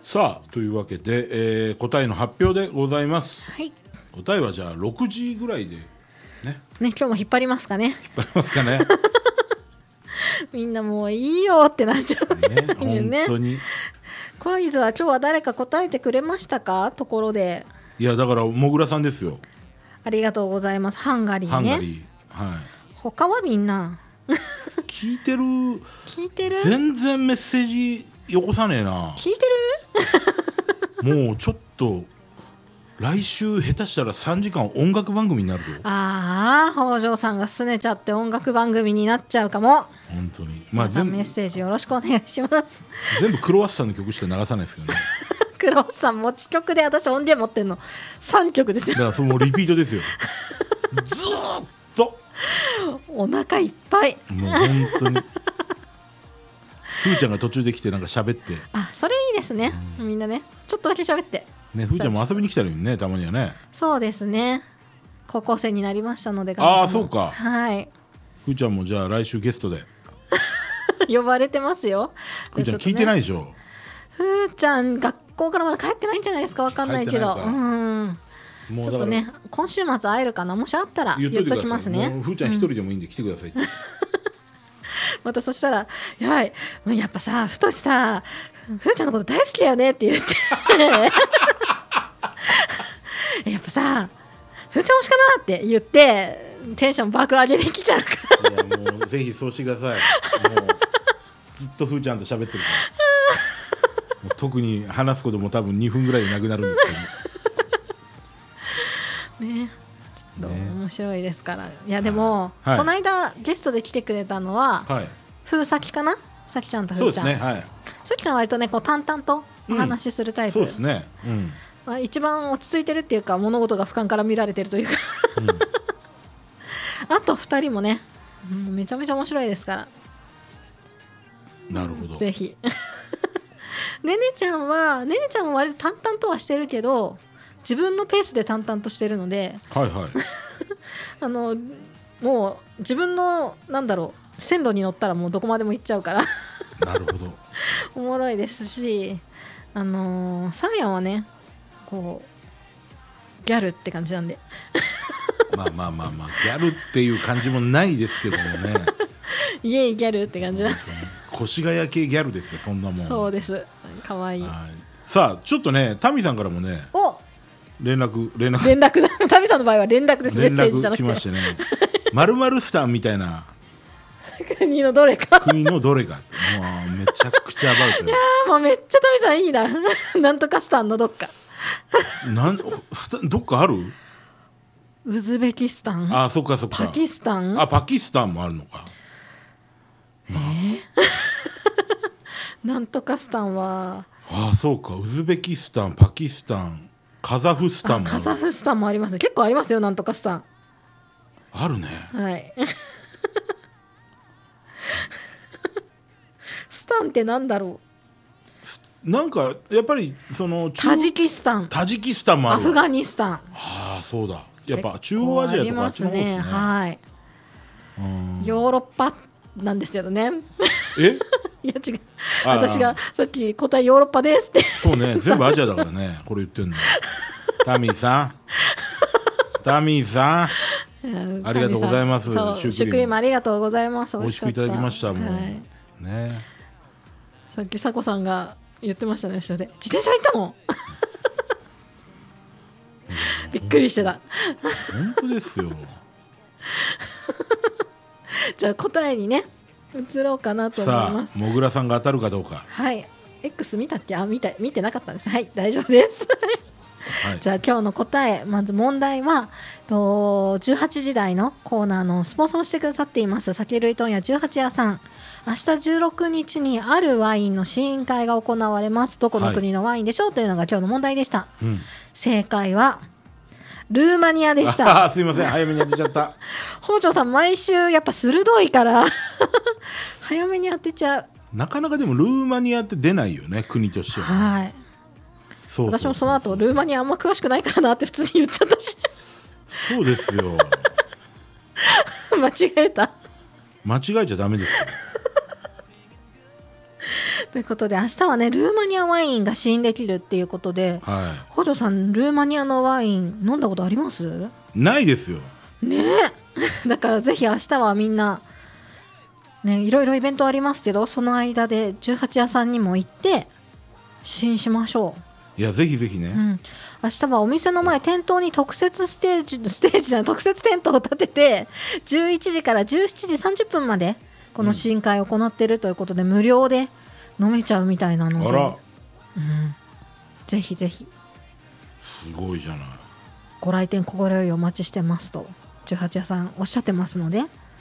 さあというわけで、答えの発表でございます。 はい。 答えはじゃあ6時ぐらいでね、 今日も引っ張りますかね。 引っ張りますかね。 みんなもういいよってなっちゃうね、本当に。 クイズは今日は誰か答えてくれましたか？ところで。 いやだからもぐらさんですよ。 ありがとうございます。ハンガリーね。 ハンガリー、はい。 他はみんな聞いてる。 聞いてる？ 全然メッセージよこさねえな。 聞いてる？ もうちょっと来週下手したら3時間音楽番組になるよ。 ああ、北条さんが拗ねちゃって音楽番組になっちゃうかも。 本当に。 皆さんメッセージよろしくお願いします。 全部クロワッサンの曲しか流さないですけどね。 クロワッサン持ち曲で私音源持ってんの3曲ですよ。 だからそのリピートですよ。ずーっとお腹いっぱい。 もう本当に。ふーちゃんが途中で来てなんか喋って、 あ、それいいですね。みんなね、ちょっとだけ喋ってね、ふーちゃんも遊びに来たらいいね、たまにはね。 そうですね。高校生になりましたので。 ああ、そうか。 はい。 ふーちゃんもじゃあ来週ゲストで。 呼ばれてますよ。 ふーちゃん聞いてないでしょ。 ふーちゃん学校からまだ帰ってないんじゃないですか。わかんないけど。 帰ってないか。 ちょっとね、今週末会えるかな。もしあったら言っときますね。 もうふーちゃん一人でもいいんで来てくださいって。 またそしたらやばい、やっぱさ、ふとしさ、ふーちゃんのこと大好きだよねって言ってやっぱさ、ふーちゃん推しかなって言ってテンション爆上げできちゃうから。いやもうぜひそうしてください。もうずっとふーちゃんと喋ってるからもう特に話すことも多分2分ぐらいでなくなるんですけどね。ちょっと面白いですから。いやでも、 はい、 この間ゲストで来てくれたのは、はい、ふーさきかな。さきちゃんとふーちゃん。 そうですね、はい。 さきちゃんは割とね、こう淡々とお話しするタイプ、 そうですね、 一番落ち着いてるっていうか、物事が俯瞰から見られてるというかあと2人もね、めちゃめちゃ面白いですから。 なるほど。 ぜひねねちゃんも割と淡々とはしてるけど、自分のペースで淡々としてるので、 はいはいもう自分の線路に乗ったらもうどこまでも行っちゃうからなるほど。 おもろいですし、サーヤンはね、こうギャルって感じなんでまあギャルっていう感じもないですけどもねイエイギャルって感じなんで越谷系ギャルですよ、そんなもん。 そうです、かわいい。 さあちょっとね、タミさんからもね、連絡だ。タミさんの場合は連絡です。メッセージじゃなくて連絡来ましてね〇〇スタンみたいな国のどれかもうめちゃくちゃアバウトよ。 いやもうめっちゃタミさんいいななんとかスタンのどっかどっかある？ ウズベキスタン、 あ、そっかパキスタン、 パキスタンもあるのか。 なんとかスタンはそうか、ウズベキスタン、パキスタン、カザフスタンもある。 カザフスタンもあります。結構ありますよ、なんとかスタン。 あるね。 はいスタンってなんだろう。なんかやっぱりそのタジキスタンもある。 アフガニスタン。 そうだ。やっぱ中央アジアとかあっちの方ですね。 はい。ヨーロッパなんですけどね。いや違う。私がさっき答えヨーロッパですって。 そうね。全部アジアだからね。これ言ってんの。タミーさん。ありがとうございます。シュークリームありがとうございます。 美味しくいただきました。もうね。 さっきさこさんが言ってましたね、後ろで自転車行ったのびっくりしてた。 本当ですよじゃあ答えにね移ろうかなと思います。 さあもぐらさんが当たるかどうか。 はい。 X 見たっけ？見てなかったです。はい、大丈夫ですはい、じゃあ今日の答え、まず問題は18時台のコーナーのスポンサーをしてくださっています酒類問屋18屋さん、明日16日にあるワインの試飲会が行われます。どこの国のワインでしょう、というのが今日の問題でした、正解はルーマニアでしたすいません、早めに当てちゃった北条さん毎週やっぱ鋭いから早めに当てちゃう。 なかなかでもルーマニアって出ないよね、国としては。 はい。私もその後ルーマニアあんま詳しくないからなって普通に言っちゃったしそうですよ間違えちゃダメですよとということで明日はねルーマニアワインが試飲できるっていうことで、 は北条さんルーマニアのワイン飲んだことあります？ い、ないですよ。 ねえだからぜひ明日はみんなねいろいろイベントありますけどその間で18屋さんにも行って試飲しましょいやぜひぜひね、 う、明日はお店の前店頭に特設ステージじゃない特設テントを立てて11時から17時30分までこの試飲会を行っているということで、無料で飲めちゃうみたいなので、 あら、 ぜひぜひすごいじゃない。 ご来店心よりお待ちしてますと18屋さんおっしゃってますので